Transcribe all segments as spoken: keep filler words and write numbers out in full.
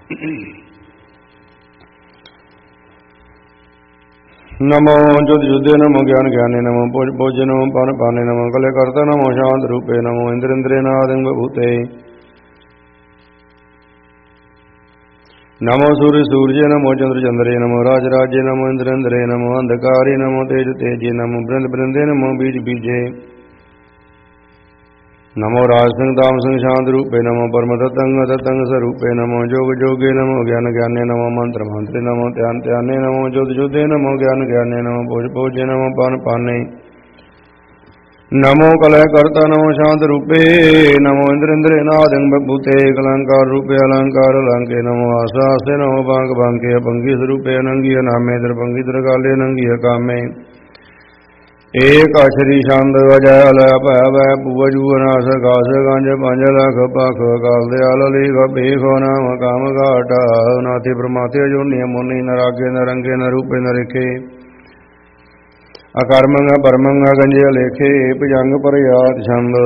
नमो जुद युद्धे नमो ज्ञान ज्ञाने नमो भोज भोज नमो पान पाने नमो कले कर्ता नमो शांत रूपे नमो इंद्र इंद्रे नादिंग भूते नमो सूर्य सूर्य नमो चंद्र चंद्रे नमो राज राज्य नमो इंद्र इंद्रे नमो अंधकारे नमो तेज तेजे नमो बृंद बृंदे नमो बीज बीजे नमो राज सिंह दाम सिंह शांत रूपे नमो परम ततंग ततंग स्वरूपे नमो जोग जोगे नमो ज्ञान ज्ञाने नमो मंत्र मंत्रे नमो ध्यान ध्याने नमो ज्योत ज्योते नमो ज्ञान ज्ञाने नमो भोज भोजे नमो पान पाने नमो कलह कर्ता नमो शांत रूपे नमो इंद्र इंद्रे नादिंग भूते अलंकार रूपे अलंकार अलंके नमो आशा आस्ते नमो बांक बांके अपंगी स्वरूपे अनंगी नामे द्रपंगी द्रकाले नंगी कामे एक अक्षरी छंद वजय लय भय भय पूज नाश घास गंज पंज लख पख काल दयाल लेख बेख नाम काम घाट नाथि प्रमाथे जोनि मुनि नरागे नरंगे न रूपे न रेखे अकर्मंग परमंग गंजे लेखे भजंग परयात छंद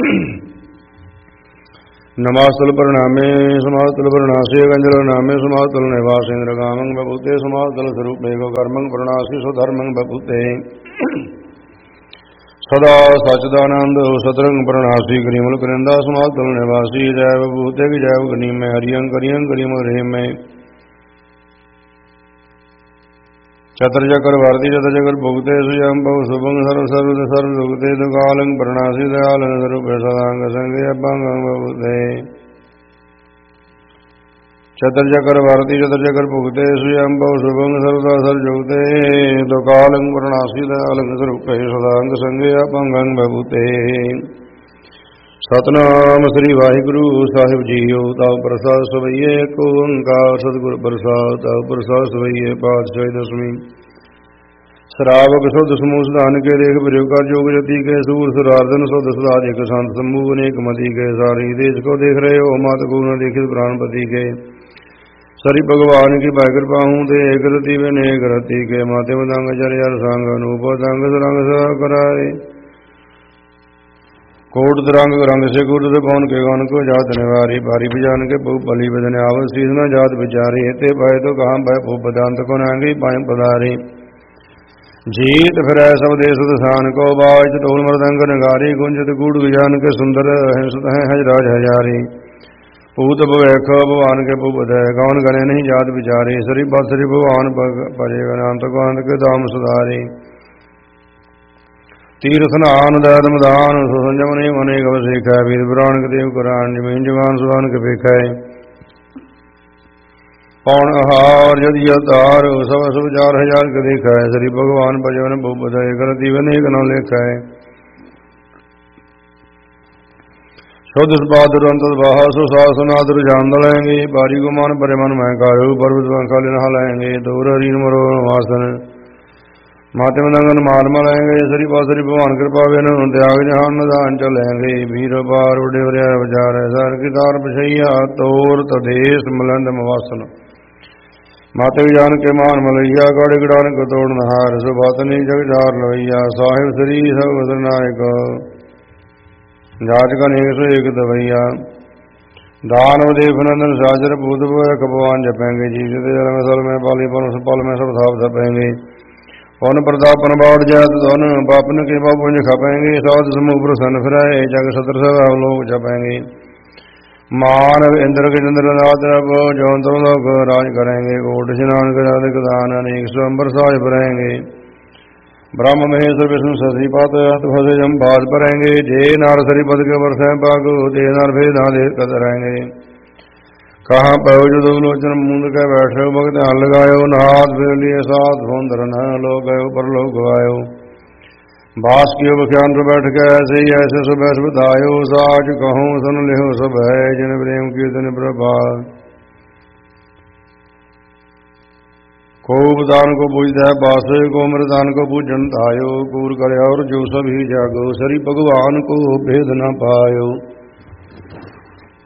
नमास्तुल प्रणामे समास्तुल प्रणासे गंजल नामे समास्तुल निवास इंद्र कामंग बभूते समास्तुल स्वरूप गो कर्मंग प्रणासी सुधर्मंग बभूते सदा सचिदानंद सतरंग प्रणासी करीमल करिंदा समातल निवासी जैव भूते की जैव गनी में हरियं करियं करीम रे में चतर चकर भारती चतर चकर भुगते सुयं बहु शुभंग सर्व सर्व सर्व दुगते दुकालंग प्रणासी दयालंग स्वरूप सदांग संगे अभंग भूते चतर चकर भारती चतर चकर भुगते सुयं बहु शुभंग सर्वदा सर जुगते दुकालंग प्रणासी दयालंग स्वरूप सदांग संगे अपंगंग भूते सतनाम श्री वाहिगुरु साहिब जीओ ताव प्रसाद सवैये एक ओंकार सतगुरु प्रसाद ताव प्रसाद सवैये पातशाही दसवीं श्रावक शुद्ध समूह सुधान के देख प्रयोग कर जोग जति के सूर सुरार्दन शुद्ध सुधार एक संत समूह अनेक मति के सारी देश को देख रहे हो मात को न देखित प्राणपति के सरी भगवान की भाई कृपा हूँ दे एक रति वे नेक रति के माते मदंग जर यार सांग अनूप दंग सरंग सा कराए कोट तरंग रंग से कुट पवन के गौन को जात निवारी भारी बिजान के बहु बलि बदन आवत शीस न जात बिचारी हेते भय तो कहाँ भय भू पदांत को नांगी पाए पधारी जीत फिर सब देश दसान को बाज टोल मृदंग नगारी गुंजत गुड़ बिजान के सुंदर हिंसत है हजराज हजारी पूत भवैख भगवान के भूपत है गौन गणे नहीं जात बिचारी सरी बसरी भगवान परेगा अंत को अंत के दाम सुधारी तीर्थ स्नान दैत मदान सुसंजम नहीं मने कब सीख है वीर पुराण के देव कुरान जमीन जवान सुहान के पेख है पौन आहार यदि यतार सब सब चार हजार के देखा है श्री भगवान भजन भूपत है गलती बने न लेखा है शुद्ध बहादुर अंत बहा सुशासनादुर जान दलेंगे बारी गुमान परे मन मैं कायो पर्वत खाली नहा लेंगे दूर हरीन मरो वासन माते मंगन मार मलेंगे श्री बासरी भगवान कृपा बिन त्याग जहान दान चलेंगे वीर बार उड़े विचार सर की तार बछैया तोर तदेश मलंद मवासन माते जान के मान मलैया गड़ गड़ान को तोड़ नहार सुबातनी जग जार लवैया साहिब श्री सब नायक जात का नेक सो एक दवैया दानव देव नंदन साजर भूत भगवान जपेंगे जीवित जल में सल में पाली पन पल में सब थाप जपेंगे पौन प्रताप पन बाढ़ जात दोन पापन के पापुंज खपेंगे सात समूह प्रसन्न फिराए जग सत्र सब लोग जपेंगे मानव इंद्र के चंद्र नाथ जौन तो लोग राज करेंगे कोट स्नान कर दान अनेक स्वयं साज भरेंगे ब्रह्म महेश्वर विष्णु सतीपात फसे जम बाज परेंगे जे नार सरीपद के वर्ष पागो दे नार भेद कद रहेंगे कहाँ पहो जो लोचन मुंद के बैठे भक्त हल लगायो नाथ फिर लिए साथ भोंदर न लो गयो पर लोग गवायो बास कियो बख्यान पर बैठ के ऐसे ही ऐसे सुबह बतायो साच कहूँ सुन लिहो सब है जिन प्रेम कीर्तन प्रभात खूब दान को पूजता है बासे को मृदान को पूजन तायो कूर करे और जो सभी जागो सरी भगवान को भेद न पायो।